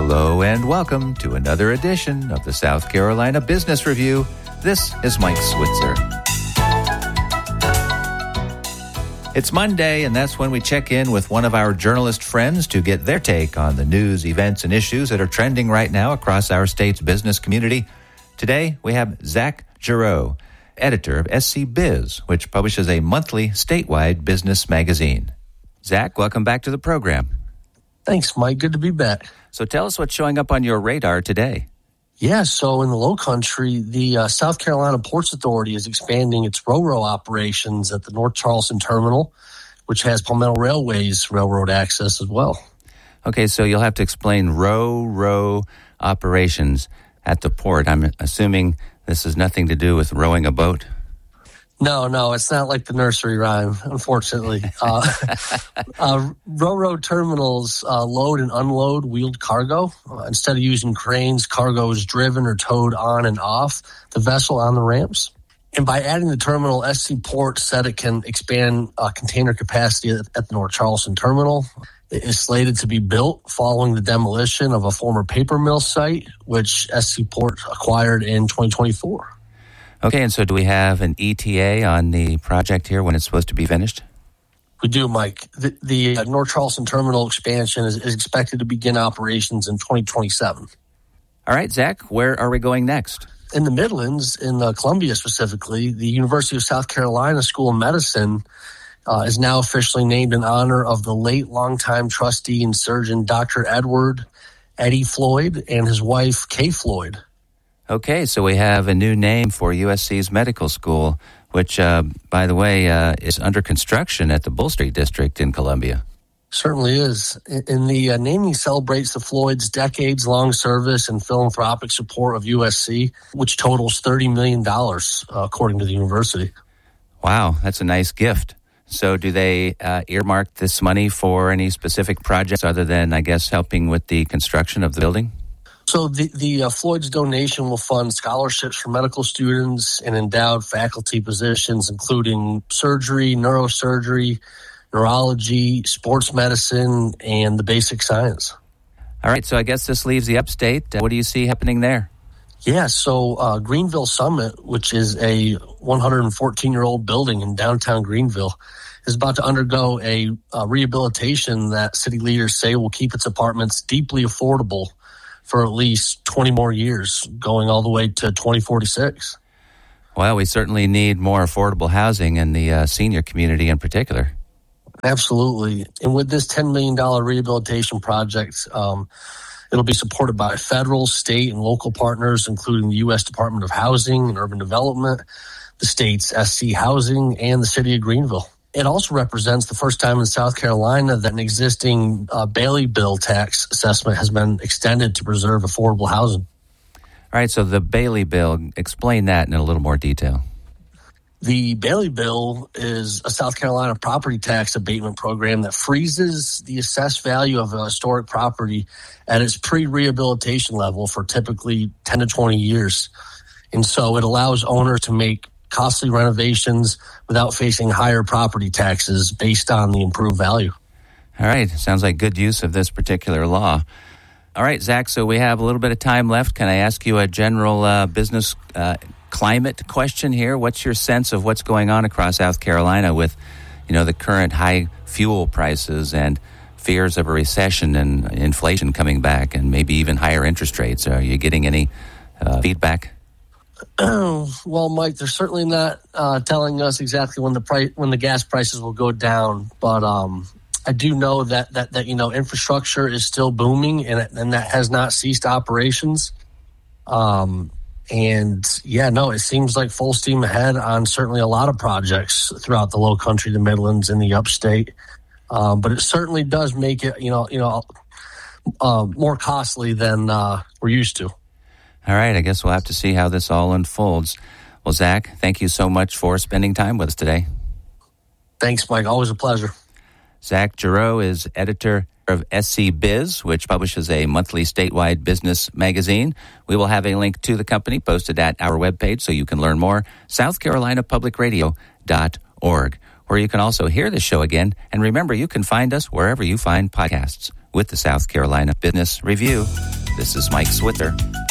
Hello and welcome to another edition of the South Carolina Business Review. This is Mike Switzer. It's Monday, and that's when we check in with one of our journalist friends to get their take on the news, events, and issues that are trending right now across our state's business community. Today, we have Zach Giroux, editor of SC Biz, which publishes a monthly statewide business magazine. Zach, welcome back to the program. Thanks, Mike. Good to be back. So tell us what's showing up on your radar today. Yeah, so in the Lowcountry, the South Carolina Ports Authority is expanding its RoRo operations at the North Charleston Terminal, which has Palmetto Railway's railroad access as well. Okay, so you'll have to explain RoRo operations at the port. I'm assuming this has nothing to do with rowing a boat? No, it's not like the nursery rhyme, unfortunately. RoRo terminals load and unload wheeled cargo. Instead of using cranes, cargo is driven or towed on and off the vessel on the ramps. And by adding the terminal, SC Port said it can expand container capacity at the North Charleston Terminal. It is slated to be built following the demolition of a former paper mill site, which SC Port acquired in 2024. Okay, and so do we have an ETA on the project here when it's supposed to be finished? We do, Mike. The North Charleston Terminal expansion is expected to begin operations in 2027. All right, Zach, where are we going next? In the Midlands, in Columbia specifically, the University of South Carolina School of Medicine is now officially named in honor of the late longtime trustee and surgeon Dr. Edward Eddie Floyd and his wife Kay Floyd. Okay, so we have a new name for USC's medical school, which, by the way, is under construction at the Bull Street District in Columbia. Certainly is. And the naming celebrates the Floyd's decades-long service and philanthropic support of USC, which totals $30 million, according to the university. Wow, that's a nice gift. So do they earmark this money for any specific projects other than, I guess, helping with the construction of the building? So the Floyd's donation will fund scholarships for medical students and endowed faculty positions, including surgery, neurosurgery, neurology, sports medicine, and the basic science. All right, so I guess this leaves the upstate. What do you see happening there? Yeah, so Greenville Summit, which is a 114-year-old building in downtown Greenville, is about to undergo a rehabilitation that city leaders say will keep its apartments deeply affordable for at least 20 more years, going all the way to 2046. Well, we certainly need more affordable housing in the senior community in particular. Absolutely. And with this $10 million rehabilitation project, it'll be supported by federal, state, and local partners, including the U.S. Department of Housing and Urban Development, the state's SC Housing, and the city of Greenville. It also represents the first time in South Carolina that an existing Bailey Bill tax assessment has been extended to preserve affordable housing. All right, so the Bailey Bill, explain that in a little more detail. The Bailey Bill is a South Carolina property tax abatement program that freezes the assessed value of a historic property at its pre-rehabilitation level for typically 10 to 20 years. And so it allows owners to make costly renovations without facing higher property taxes based on the improved value. All right. Sounds like good use of this particular law. All right, Zach, so we have a little bit of time left. Can I ask you a general business climate question here? What's your sense of what's going on across South Carolina with, the current high fuel prices and fears of a recession and inflation coming back and maybe even higher interest rates? Are you getting any feedback? Well, Mike, they're certainly not telling us exactly when the gas prices will go down, but I do know that infrastructure is still booming and that has not ceased operations. It seems like full steam ahead on certainly a lot of projects throughout the Lowcountry, the Midlands, and the Upstate. But it certainly does make it more costly than we're used to. All right, I guess we'll have to see how this all unfolds. Well, Zach, thank you so much for spending time with us today. Thanks, Mike. Always a pleasure. Zach Giroux is editor of SC Biz, which publishes a monthly statewide business magazine. We will have a link to the company posted at our webpage so you can learn more, southcarolinapublicradio.org, where you can also hear the show again. And remember, you can find us wherever you find podcasts with the South Carolina Business Review. This is Mike Switzer.